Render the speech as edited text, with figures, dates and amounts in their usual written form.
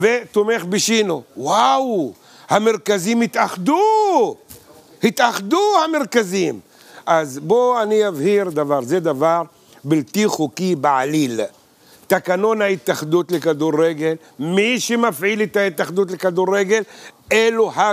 ותומך בשינו. וואו, המרכזים התאחדו המרכזים. אז בוא אני אבהיר דבר, זה דבר בלתי חוקי בעליל. תקנון ההתאחדות לכדורגל, מי שמפעיל את ההתאחדות לכדורגל, אלו